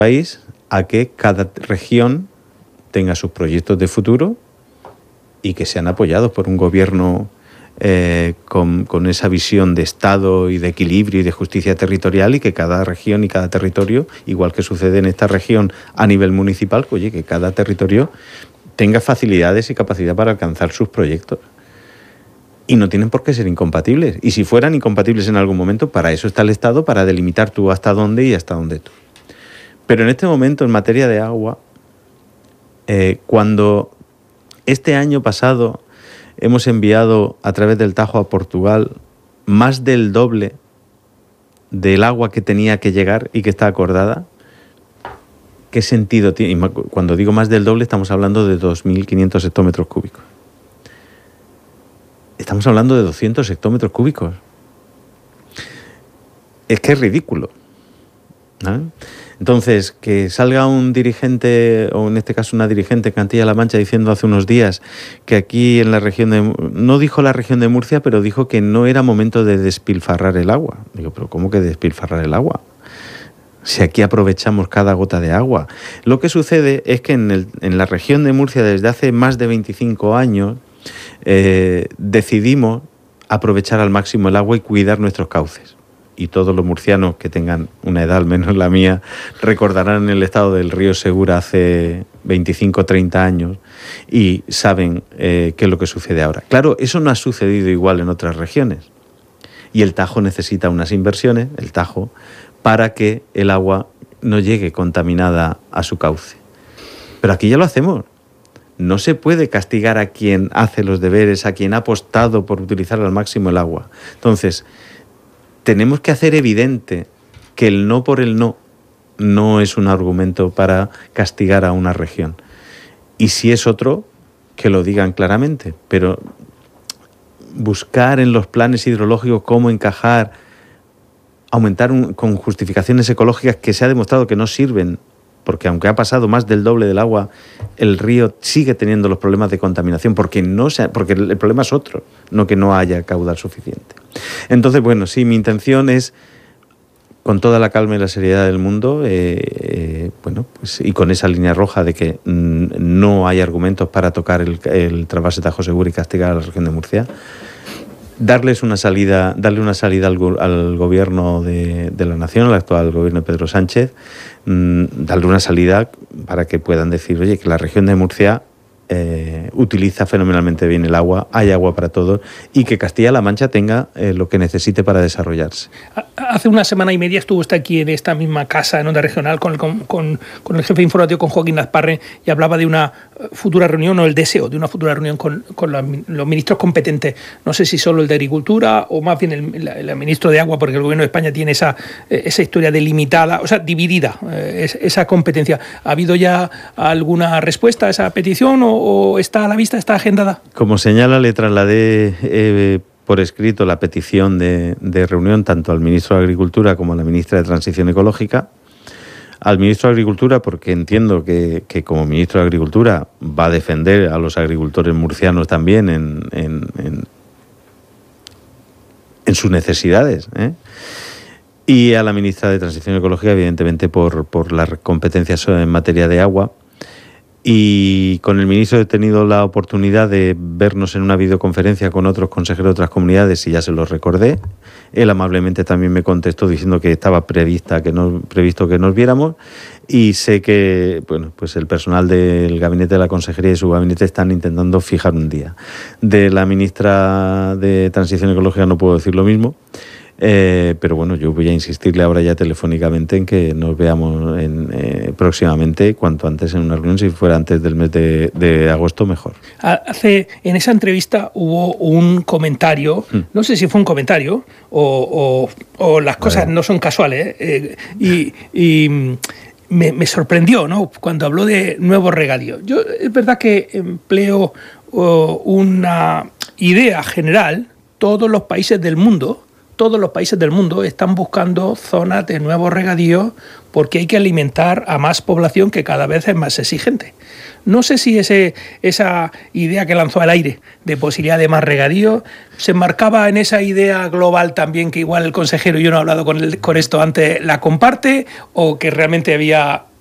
país a que cada región tenga sus proyectos de futuro y que sean apoyados por un gobierno con esa visión de Estado y de equilibrio y de justicia territorial, y que cada región y cada territorio, igual que sucede en esta región a nivel municipal, oye, que cada territorio tenga facilidades y capacidad para alcanzar sus proyectos. Y no tienen por qué ser incompatibles. Y si fueran incompatibles en algún momento, para eso está el Estado, para delimitar tú hasta dónde y hasta dónde tú. Pero en este momento, en materia de agua, cuando este año pasado hemos enviado a través del Tajo a Portugal más del doble del agua que tenía que llegar y que está acordada, ¿qué sentido tiene? Y cuando digo más del doble, estamos hablando de 2.500 hectómetros cúbicos. Estamos hablando de 200 hectómetros cúbicos. Es que es ridículo, ¿no? Entonces, que salga un dirigente, o en este caso una dirigente en Castilla-La Mancha, diciendo hace unos días que aquí en la región de... No dijo la región de Murcia, pero dijo que no era momento de despilfarrar el agua. Digo, ¿pero cómo que despilfarrar el agua? Si aquí aprovechamos cada gota de agua. Lo que sucede es que en la región de Murcia, desde hace más de 25 años, decidimos aprovechar al máximo el agua y cuidar nuestros cauces. Y todos los murcianos que tengan una edad, al menos la mía, recordarán el estado del río Segura hace 25 o 30 años y saben qué es lo que sucede ahora. Claro, eso no ha sucedido igual en otras regiones. Y el Tajo necesita unas inversiones, el Tajo, para que el agua no llegue contaminada a su cauce. Pero aquí ya lo hacemos. No se puede castigar a quien hace los deberes, a quien ha apostado por utilizar al máximo el agua. Entonces, tenemos que hacer evidente que el no por el no es un argumento para castigar a una región. Y si es otro, que lo digan claramente. Pero buscar en los planes hidrológicos cómo encajar, aumentar con justificaciones ecológicas que se ha demostrado que no sirven, porque aunque ha pasado más del doble del agua, el río sigue teniendo los problemas de contaminación, porque el problema es otro, no que no haya caudal suficiente. Entonces, bueno, sí, mi intención es, con toda la calma y la seriedad del mundo, bueno, pues, y con esa línea roja de que no hay argumentos para tocar el trasvase Tajo Segura y castigar a la región de Murcia, darle una salida al gobierno de la nación, al actual gobierno de Pedro Sánchez, darle una salida para que puedan decir, oye, que la región de Murcia utiliza fenomenalmente bien el agua, hay agua para todos, y que Castilla-La Mancha tenga lo que necesite para desarrollarse. Hace una semana y media estuvo usted aquí en esta misma casa, en Onda Regional, con el jefe informativo, con Joaquín Lazparre, y hablaba de una futura reunión, o el deseo de una futura reunión con los ministros competentes. No sé si solo el de Agricultura o más bien el ministro de Agua, porque el Gobierno de España tiene esa historia delimitada, o sea, dividida, esa competencia. ¿Ha habido ya alguna respuesta a esa petición o está a la vista, está agendada? Como señala, le trasladé por escrito la petición de reunión tanto al ministro de Agricultura como a la ministra de Transición Ecológica. Al ministro de Agricultura porque entiendo que como ministro de Agricultura va a defender a los agricultores murcianos también en sus necesidades, y a la ministra de Transición Ecológica, evidentemente, por las competencias en materia de agua. Y con el ministro he tenido la oportunidad de vernos en una videoconferencia con otros consejeros de otras comunidades y ya se los recordé. Él amablemente también me contestó diciendo que estaba previsto que nos viéramos, y sé que bueno, pues el personal del gabinete de la consejería y su gabinete están intentando fijar un día. De la ministra de Transición Ecológica no puedo decir lo mismo. Pero bueno, yo voy a insistirle ahora ya telefónicamente en que nos veamos próximamente, cuanto antes, en una reunión. Si fuera antes del mes de agosto, mejor. En esa entrevista hubo un comentario, no sé si fue un comentario o las cosas no son casuales, y me sorprendió, ¿no?, cuando habló de nuevos regadíos. Yo es verdad que empleo una idea general. Todos los países del mundo todos los países del mundo están buscando zonas de nuevos regadíos porque hay que alimentar a más población que cada vez es más exigente. No sé si esa idea que lanzó al aire de posibilidad de más regadío se enmarcaba en esa idea global también, que igual el consejero, yo no he hablado con esto antes, la comparte, o que realmente había